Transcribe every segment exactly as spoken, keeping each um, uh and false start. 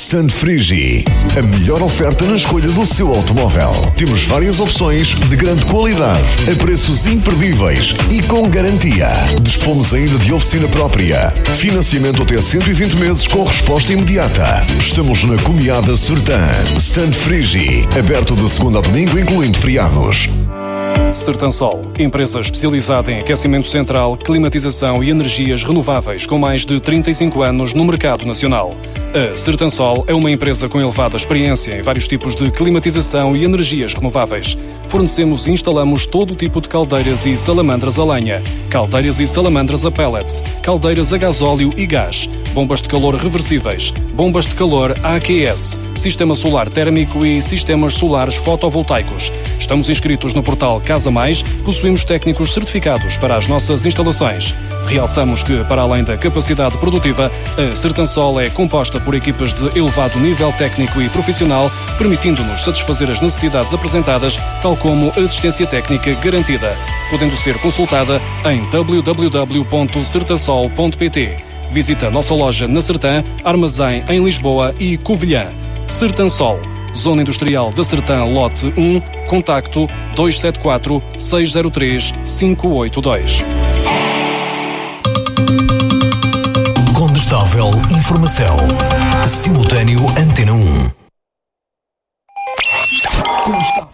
Stand Frigi, a melhor oferta na escolha do seu automóvel. Temos várias opções de grande qualidade, a preços imperdíveis e com garantia. Dispomos ainda de oficina própria. Financiamento até cento e vinte meses com resposta imediata. Estamos na Comiada Sertã. Stand Frigi, aberto de segunda a domingo, incluindo feriados. Sertansol, empresa especializada em aquecimento central, climatização e energias renováveis com mais de trinta e cinco anos no mercado nacional. A Sertansol é uma empresa com elevada experiência em vários tipos de climatização e energias renováveis. Fornecemos e instalamos todo o tipo de caldeiras e salamandras a lenha, caldeiras e salamandras a pellets, caldeiras a gasóleo e gás, bombas de calor reversíveis, bombas de calor A Q S, sistema solar térmico e sistemas solares fotovoltaicos. Estamos inscritos no portal Casa Mais, possuímos técnicos certificados para as nossas instalações. Realçamos que, para além da capacidade produtiva, a Sertansol é composta por equipas de elevado nível técnico e profissional, permitindo-nos satisfazer as necessidades apresentadas, tal como assistência técnica garantida, podendo ser consultada em w w w ponto sertansol ponto p t. Visita a nossa loja na Sertã, armazém em Lisboa e Covilhã. Sertansol, Zona Industrial da Sertã, lote um, contacto dois sete quatro, seis zero três, cinco oito dois. Condestável Informação. Simultâneo Antena um. Condestável.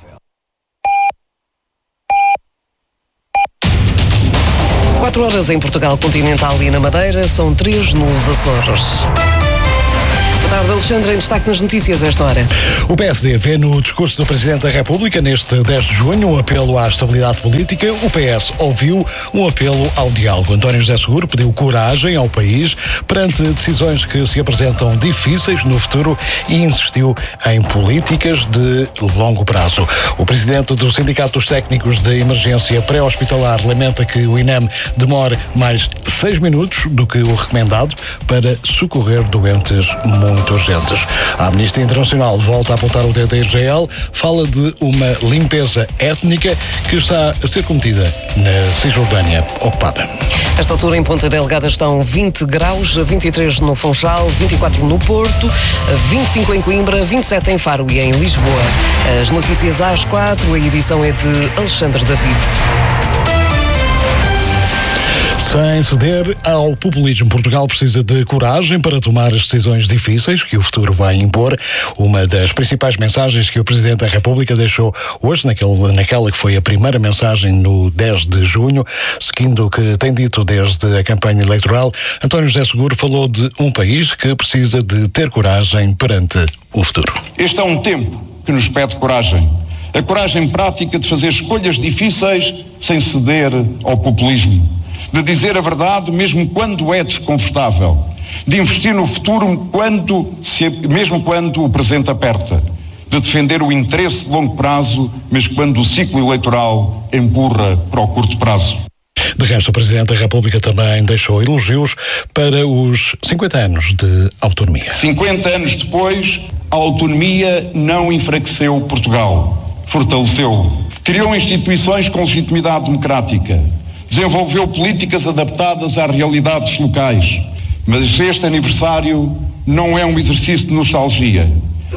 Quatro horas em Portugal Continental e na Madeira, são três nos Açores. Boa tarde, Alexandre, em destaque nas notícias a esta hora. O P S D vê no discurso do Presidente da República, neste dez de junho, um apelo à estabilidade política. O P S ouviu um apelo ao diálogo. António José Seguro pediu coragem ao país perante decisões que se apresentam difíceis no futuro e insistiu em políticas de longo prazo. O Presidente do Sindicato dos Técnicos de Emergência Pré-Hospitalar lamenta que o INEM demore mais seis minutos do que o recomendado para socorrer doentes muito muito urgentes. A Amnistia Internacional volta a apontar o dedo a Israel, fala de uma limpeza étnica que está a ser cometida na Cisjordânia ocupada. Esta altura em Ponta Delgada estão vinte graus, vinte e três no Funchal, vinte e quatro no Porto, vinte e cinco em Coimbra, vinte e sete em Faro e em Lisboa. As notícias às quatro, a edição é de Alexandre David. Sem ceder ao populismo, Portugal precisa de coragem para tomar as decisões difíceis que o futuro vai impor. Uma das principais mensagens que o Presidente da República deixou hoje, naquele, naquela que foi a primeira mensagem no dez de junho, seguindo o que tem dito desde a campanha eleitoral, António José Seguro falou de um país que precisa de ter coragem perante o futuro. Este é um tempo que nos pede coragem. A coragem prática de fazer escolhas difíceis sem ceder ao populismo. De dizer a verdade mesmo quando é desconfortável, de investir no futuro quando se, mesmo quando o presente aperta, de defender o interesse de longo prazo, mesmo quando o ciclo eleitoral empurra para o curto prazo. De resto, o Presidente da República também deixou elogios para os cinquenta anos de autonomia. cinquenta anos depois, a autonomia não enfraqueceu Portugal, fortaleceu. Criou instituições com legitimidade democrática. Desenvolveu políticas adaptadas às realidades locais. Mas este aniversário não é um exercício de nostalgia.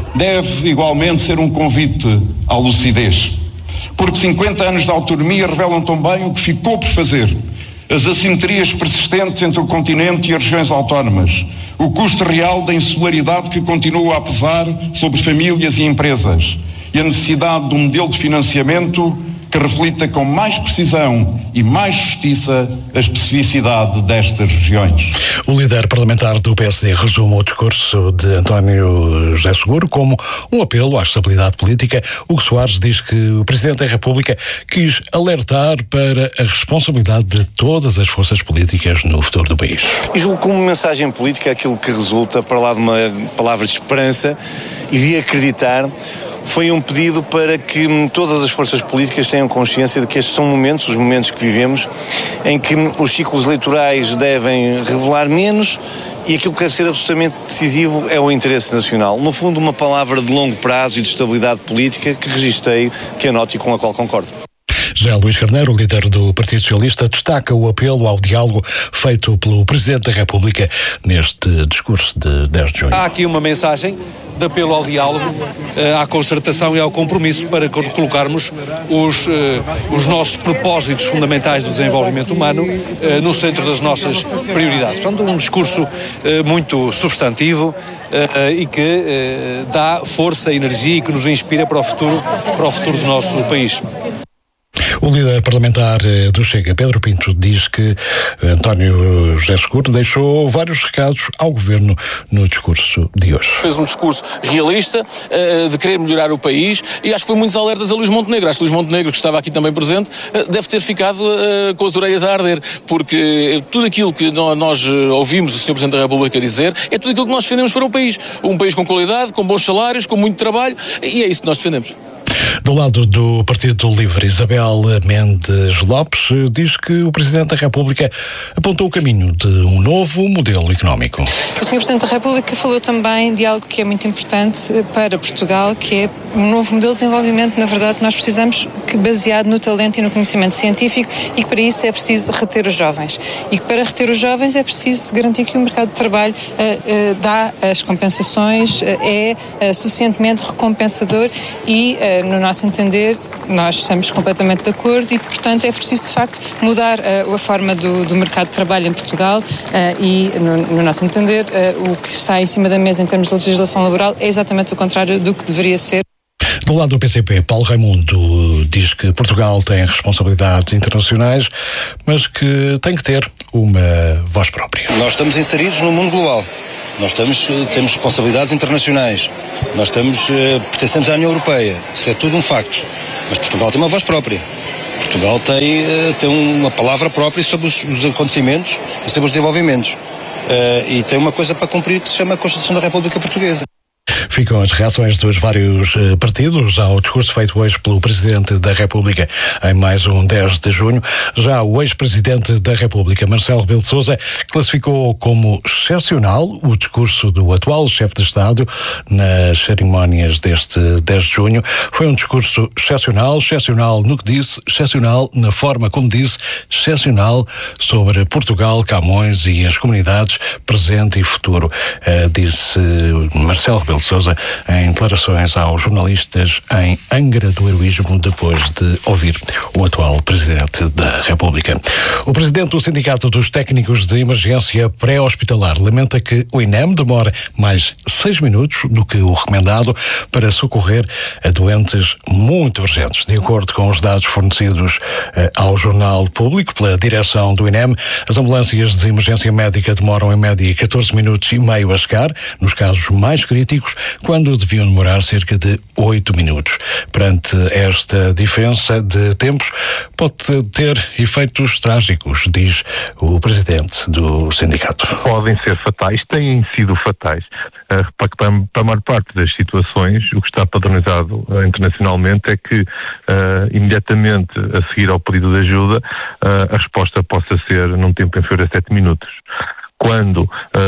Deve, igualmente, ser um convite à lucidez. Porque cinquenta anos de autonomia revelam também o que ficou por fazer. As assimetrias persistentes entre o continente e as regiões autónomas. O custo real da insularidade que continua a pesar sobre famílias e empresas. E a necessidade de um modelo de financiamento que reflita com mais precisão e mais justiça a especificidade destas regiões. O líder parlamentar do P S D resume o discurso de António José Seguro como um apelo à estabilidade política. Hugo Soares diz que o Presidente da República quis alertar para a responsabilidade de todas as forças políticas no futuro do país. E julgo como mensagem política aquilo que resulta, para lá de uma palavra de esperança e de acreditar, foi um pedido para que todas as forças políticas tenham consciência de que estes são momentos, os momentos que vivemos, em que os ciclos eleitorais devem revelar menos e aquilo que deve ser absolutamente decisivo é o interesse nacional. No fundo, uma palavra de longo prazo e de estabilidade política que registrei, que anoto e com a qual concordo. Já Luís Carneiro, líder do Partido Socialista, destaca o apelo ao diálogo feito pelo Presidente da República neste discurso de dez de junho. Há aqui uma mensagem de apelo ao diálogo, à concertação e ao compromisso para colocarmos os, os nossos propósitos fundamentais do desenvolvimento humano no centro das nossas prioridades. Portanto, um discurso muito substantivo e que dá força, energia e que nos inspira para o futuro, para o futuro do nosso país. O líder parlamentar do Chega, Pedro Pinto, diz que António José Seguro deixou vários recados ao Governo no discurso de hoje. Fez um discurso realista, uh, de querer melhorar o país, e acho que foi muitos alertas a Luís Montenegro. Acho que Luís Montenegro, que estava aqui também presente, uh, deve ter ficado uh, com as orelhas a arder, porque tudo aquilo que nós ouvimos o senhor Presidente da República dizer é tudo aquilo que nós defendemos para o país. Um país com qualidade, com bons salários, com muito trabalho, e é isso que nós defendemos. Do lado do Partido Livre, Isabel Mendes Lopes diz que o Presidente da República apontou o caminho de um novo modelo económico. O senhor Presidente da República falou também de algo que é muito importante para Portugal, que é um novo modelo de desenvolvimento, na verdade, que nós precisamos, que baseado no talento e no conhecimento científico, e que para isso é preciso reter os jovens. E que para reter os jovens é preciso garantir que o mercado de trabalho uh, uh, dá as compensações, uh, é uh, suficientemente recompensador e, uh, no nosso entender, nós estamos completamente de acordo e, portanto, é preciso, de facto, mudar uh, a forma do, do mercado de trabalho em Portugal uh, e, no, no nosso entender, uh, o que está em cima da mesa em termos de legislação laboral é exatamente o contrário do que deveria ser. Do lado do P C P, Paulo Raimundo diz que Portugal tem responsabilidades internacionais, mas que tem que ter uma voz própria. Nós estamos inseridos no mundo global. Nós estamos, temos responsabilidades internacionais. Nós estamos, pertencemos à União Europeia. Isso é tudo um facto. Mas Portugal tem uma voz própria. Portugal tem, tem uma palavra própria sobre os, os acontecimentos e sobre os desenvolvimentos. E tem uma coisa para cumprir que se chama a Constituição da República Portuguesa. Ficam as reações dos vários partidos ao discurso feito hoje pelo Presidente da República em mais um dez de junho. Já o ex-Presidente da República, Marcelo Rebelo de Sousa, classificou como excepcional o discurso do atual chefe de Estado nas cerimónias deste dez de junho. Foi um discurso excepcional, excepcional no que disse, excepcional na forma como disse, excepcional sobre Portugal, Camões e as comunidades presente e futuro, uh, disse Marcelo Rebelo de Sousa em declarações aos jornalistas em Angra do Heroísmo depois de ouvir o atual Presidente da República. O Presidente do Sindicato dos Técnicos de Emergência Pré-Hospitalar lamenta que o INEM demora mais seis minutos do que o recomendado para socorrer a doentes muito urgentes. De acordo com os dados fornecidos eh, ao Jornal Público pela direção do INEM, as ambulâncias de emergência médica demoram em média catorze minutos e meio a chegar, nos casos mais críticos, quando deviam demorar cerca de oito minutos. Perante esta diferença de tempos, pode ter efeitos trágicos, diz o Presidente do sindicato. Podem ser fatais, têm sido fatais. Uh, para, para, para a maior parte das situações, o que está padronizado uh, internacionalmente é que uh, imediatamente a seguir ao pedido de ajuda, uh, a resposta possa ser num tempo inferior a sete minutos. Quando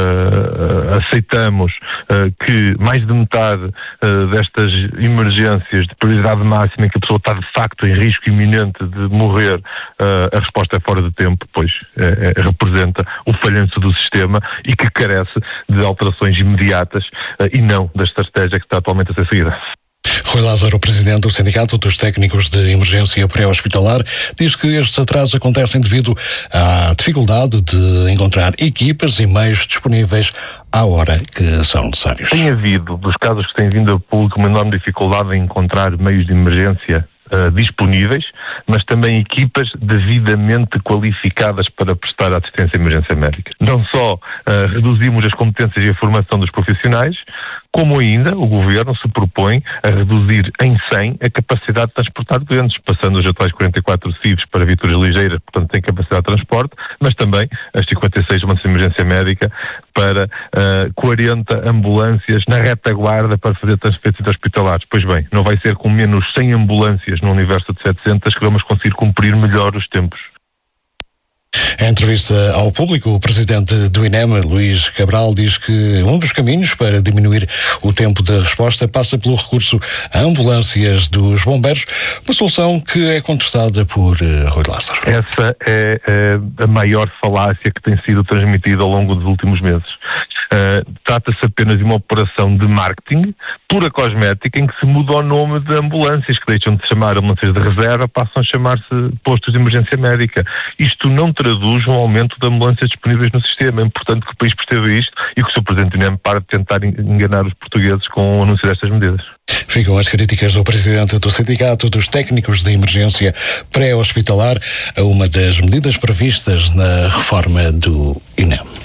uh, aceitamos uh, que mais de metade uh, destas emergências de prioridade máxima em que a pessoa está de facto em risco iminente de morrer, uh, a resposta é fora de tempo, pois é, é, representa o falhanço do sistema e que carece de alterações imediatas uh, e não da estratégia que está atualmente a ser seguida. Rui Lázaro, o Presidente do Sindicato dos Técnicos de Emergência Pré-Hospitalar, diz que estes atrasos acontecem devido à dificuldade de encontrar equipas e meios disponíveis à hora que são necessários. Tem havido, dos casos que têm vindo a público, uma enorme dificuldade em encontrar meios de emergência Uh, disponíveis, mas também equipas devidamente qualificadas para prestar assistência à emergência médica. Não só uh, reduzimos as competências e a formação dos profissionais, como ainda o Governo se propõe a reduzir em cem a capacidade de transportar doentes, passando os atuais quarenta e quatro C I Vs para viaturas ligeiras, portanto tem capacidade de transporte, mas também as cinquenta e seis de emergência médica para uh, quarenta ambulâncias na retaguarda para fazer transferências hospitalares. Pois bem, não vai ser com menos cem ambulâncias no universo de setecentas que vamos conseguir cumprir melhor os tempos. Em entrevista ao público, o presidente do I N E M, Luís Cabral, diz que um dos caminhos para diminuir o tempo de resposta passa pelo recurso a ambulâncias dos bombeiros, uma solução que é contestada por uh, Rui Lázaro. Essa é, é a maior falácia que tem sido transmitida ao longo dos últimos meses. Uh, trata-se apenas de uma operação de marketing pura cosmética em que se muda o nome de ambulâncias, que deixam de se chamar ambulâncias de reserva, passam a chamar-se postos de emergência médica. Isto não traduz um aumento de ambulâncias disponíveis no sistema. É importante que o país perceba isto e que o seu Presidente do I N E M pare de tentar enganar os portugueses com o anúncio destas medidas. Ficam as críticas do Presidente do Sindicato dos Técnicos de Emergência Pré-Hospitalar a uma das medidas previstas na reforma do I N E M.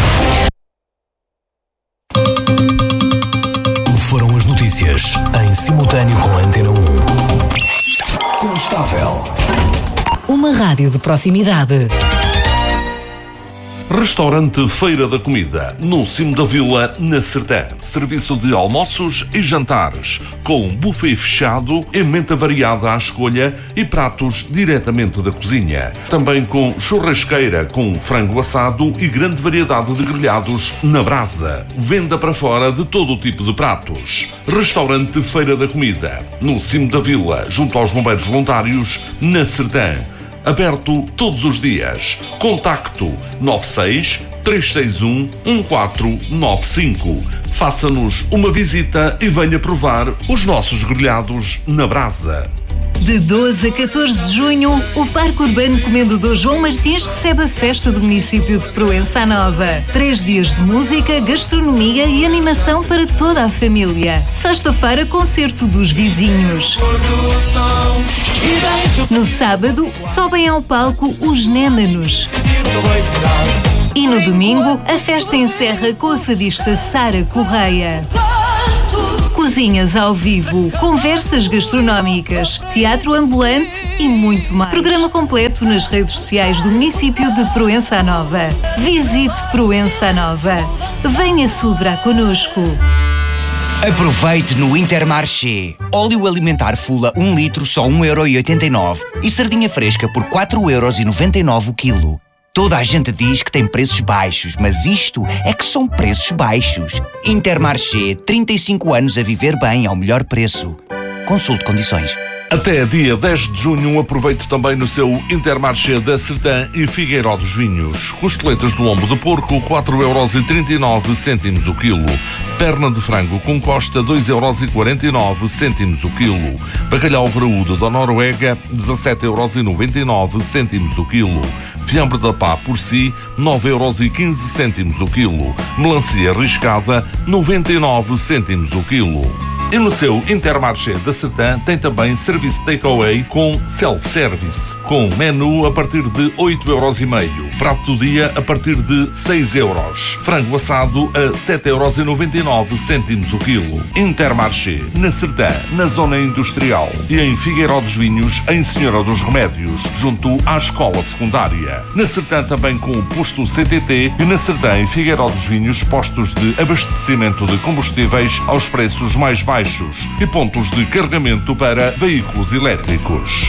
Foram as notícias em simultâneo com a Antena um. Constável. Uma rádio de proximidade. Restaurante Feira da Comida, no cimo da vila, na Sertã. Serviço de almoços e jantares, com buffet fechado, emenda variada à escolha e pratos diretamente da cozinha. Também com churrasqueira, com frango assado e grande variedade de grelhados na brasa. Venda para fora de todo o tipo de pratos. Restaurante Feira da Comida, no cimo da vila, junto aos bombeiros voluntários, na Sertã. Aberto todos os dias. Contacto nove seis, três seis um, um quatro nove cinco. Faça-nos uma visita e venha provar os nossos grelhados na brasa. De doze a catorze de junho, o Parque Urbano Comendador João Martins recebe a festa do município de Proença Nova. Três dias de música, gastronomia e animação para toda a família. Sexta-feira, concerto dos vizinhos. No sábado, sobem ao palco os Némanos. E no domingo, a festa encerra com a fadista Sara Correia. Cozinhas ao vivo, conversas gastronómicas, teatro ambulante e muito mais. Programa completo nas redes sociais do município de Proença Nova. Visite Proença Nova. Venha celebrar connosco. Aproveite no Intermarché. Óleo alimentar Fula um litro só um euro e oitenta e nove e sardinha fresca por quatro euros e noventa e nove o quilo. Toda a gente diz que tem preços baixos, mas isto é que são preços baixos. Intermarché, trinta e cinco anos a viver bem ao melhor preço. Consulte condições. Até dia dez de junho, aproveite também no seu Intermarché da Sertã e Figueiró dos Vinhos. Costeletas de lombo de porco, quatro euros e trinta e nove cêntimos o quilo. Perna de frango com costa, dois euros e quarenta e nove cêntimos o quilo. Bacalhau graúdo da Noruega, dezassete euros e noventa e nove cêntimos o quilo. Fiambre da pá por si, nove euros e quinze cêntimos o quilo. Melancia riscada, noventa e nove cêntimos o quilo. E no seu Intermarché da Sertã tem também serviço takeaway com self-service, com menu a partir de oito euros e meio, prato do dia a partir de seis euros, frango assado a sete euros e noventa e nove cêntimos o quilo. Intermarché, na Sertã, na zona industrial, e em Figueiró dos Vinhos, em Senhora dos Remédios, junto à escola secundária. Na Sertã também com o posto C T T e na Sertã em Figueiró dos Vinhos, postos de abastecimento de combustíveis aos preços mais baixos e pontos de carregamento para veículos elétricos.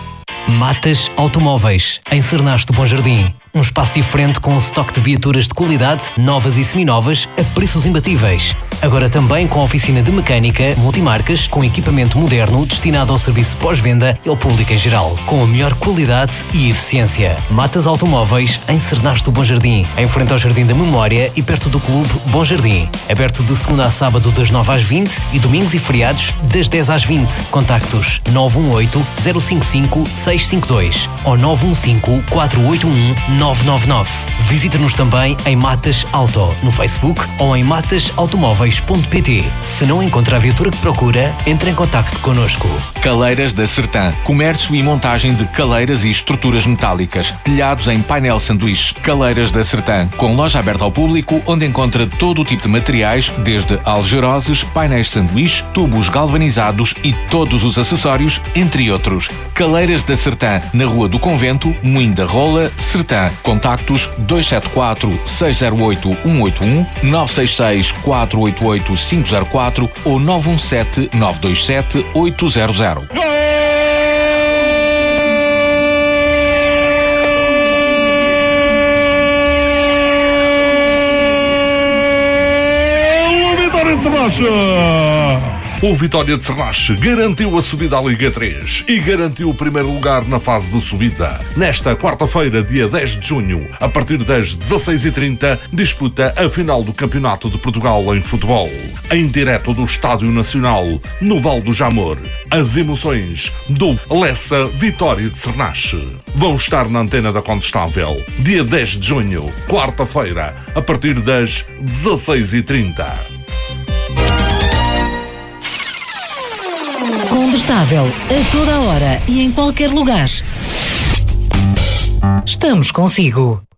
Matas Automóveis, em Cernasto Bom Jardim. Um espaço diferente com um estoque de viaturas de qualidade, novas e seminovas, a preços imbatíveis. Agora também com oficina de mecânica, multimarcas, com equipamento moderno destinado ao serviço pós-venda e ao público em geral, com a melhor qualidade e eficiência. Matas Automóveis, em Cernasto Bom Jardim, em frente ao Jardim da Memória e perto do Clube Bom Jardim. Aberto de segunda a sábado das nove às vinte e domingos e feriados das dez às vinte. Contactos nove um oito, zero cinco cinco, seis cinco dois ou nove um cinco, quatro oito um, nove nove nove. Visite-nos também em Matas Auto, no Facebook ou em matas automóveis ponto pt. Se não encontra a viatura que procura, entre em contacto connosco. Caleiras da Sertã. Comércio e montagem de caleiras e estruturas metálicas. Telhados em painel sanduíche. Caleiras da Sertã. Com loja aberta ao público, onde encontra todo o tipo de materiais, desde algeroses, painéis sanduíche, tubos galvanizados e todos os acessórios, entre outros. Caleiras da Sertã. Na Rua do Convento, Moinho da Rola, Sertã. Contactos dois sete quatro, seis zero oito, um oito um, nove seis seis, quatro oito oito, cinco zero quatro ou nove um sete, nove dois sete, oito zero zero. Sernache! O Vitória de Sernache garantiu a subida à Liga três e garantiu o primeiro lugar na fase de subida. Nesta quarta-feira, dia dez de junho, a partir das dezasseis e trinta, disputa a final do Campeonato de Portugal em futebol. Em direto do Estádio Nacional, no Val do Jamor, as emoções do Lessa Vitória de Sernache vão estar na antena da Contestável, dia dez de junho, quarta-feira, a partir das dezasseis e trinta. Contestável, a toda hora e em qualquer lugar. Estamos consigo.